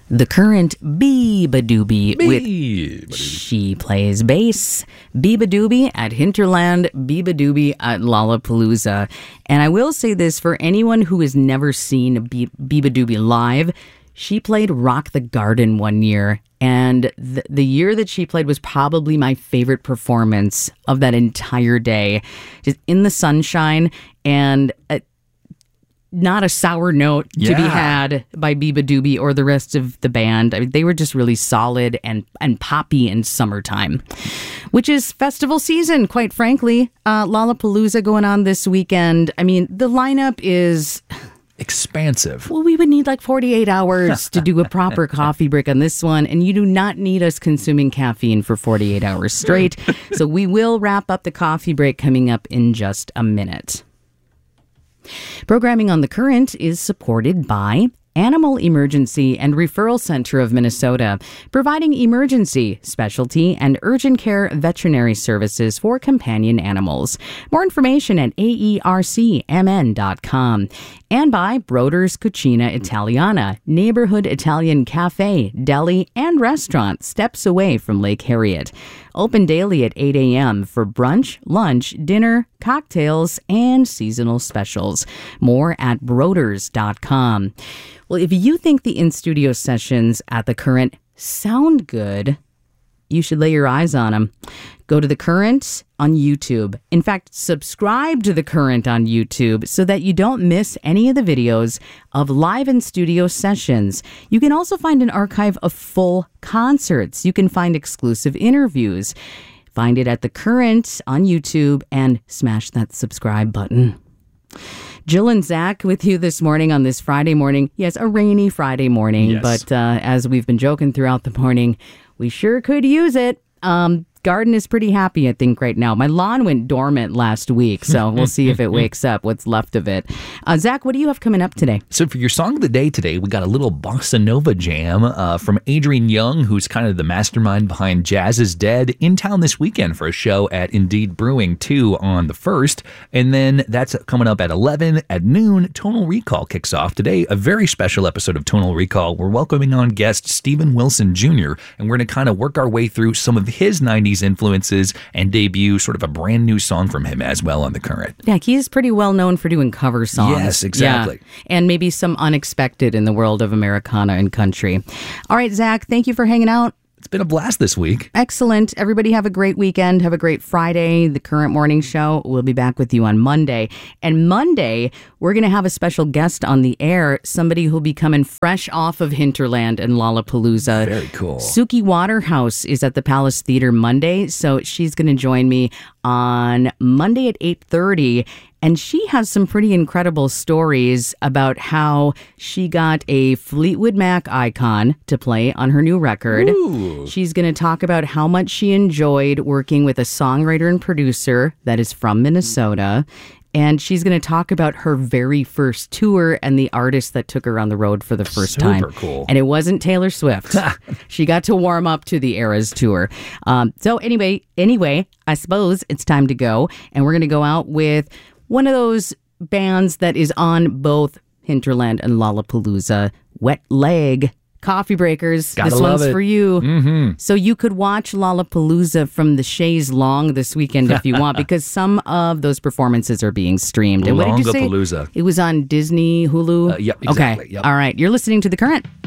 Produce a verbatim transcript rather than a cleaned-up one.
The Current Beabadoobee with Beabadoobee. She Plays Bass, Beabadoobee at Hinterland, Beabadoobee at Lollapalooza. And I will say this, for anyone who has never seen Be- Beabadoobee live, she played Rock the Garden one year, and th- the year that she played was probably my favorite performance of that entire day. Just in the sunshine, and uh, not a sour note to be Yeah. had by Beabadoobee or the rest of the band. I mean, they were just really solid and, and poppy in summertime, which is festival season, quite frankly. Uh, Lollapalooza going on this weekend. I mean, the lineup is... Expansive. Well, we would need like forty-eight hours to do a proper coffee break on this one, and you do not need us consuming caffeine for forty-eight hours straight. So we will wrap up the coffee break coming up in just a minute. Programming on The Current is supported by Animal Emergency and Referral Center of Minnesota, providing emergency, specialty, and urgent care veterinary services for companion animals. More information at A E R C M N dot com. And by Broder's Cucina Italiana, neighborhood Italian cafe, deli, and restaurant steps away from Lake Harriet. Open daily at eight a.m. for brunch, lunch, dinner, cocktails, and seasonal specials. More at broders dot com. Well, if you think the in-studio sessions at The Current sound good, you should lay your eyes on them. Go to The Current on YouTube. In fact, subscribe to The Current on YouTube so that you don't miss any of the videos of live in-studio sessions. You can also find an archive of full concerts. You can find exclusive interviews. Find it at The Current on YouTube and smash that subscribe button. Jill and Zach with you this morning on this Friday morning. Yes, a rainy Friday morning, Yes. but uh, as we've been joking throughout the morning, we sure could use it. Um, garden is pretty happy, I think, right now. My lawn went dormant last week, so we'll see if it wakes up, what's left of it. Uh, Zach, what do you have coming up today? So for your song of the day today, we got a little bossa nova jam uh, from Adrian Young, who's kind of the mastermind behind Jazz is Dead, in town this weekend for a show at Indeed Brewing two on the first. And then that's coming up at eleven. At noon, Tonal Recall kicks off today. A very special episode of Tonal Recall. We're welcoming on guest Stephen Wilson Junior, and we're going to kind of work our way through some of his nineties influences and debut sort of a brand new song from him as well on The Current. Yeah, he's pretty well known for doing cover songs. Yes, exactly. Yeah. And maybe some unexpected in the world of Americana and country. All right, Zach, thank you for hanging out. It's been a blast this week. Excellent. Everybody have a great weekend. Have a great Friday. The Current Morning Show. We'll be back with you on Monday. And Monday, we're going to have a special guest on the air, somebody who'll be coming fresh off of Hinterland and Lollapalooza. Very cool. Suki Waterhouse is at the Palace Theater Monday, so she's going to join me on Monday at eight thirty. And she has some pretty incredible stories about how she got a Fleetwood Mac icon to play on her new record. Ooh. She's going to talk about how much she enjoyed working with a songwriter and producer that is from Minnesota. And she's going to talk about her very first tour and the artist that took her on the road for the first Super time. Super cool. And it wasn't Taylor Swift. She got to warm up to the Eras tour. Um, so anyway, anyway, I suppose it's time to go. And we're going to go out with one of those bands that is on both Hinterland and Lollapalooza, Wet Leg. Coffee breakers. Gotta this love one's it. for you. Mm-hmm. So you could watch Lollapalooza from the chaise long this weekend if you want, because some of those performances are being streamed. And what did you say? Longapalooza. It was on Disney, Hulu? Uh, yep, exactly. Okay. Yep. All right. You're listening to The Current.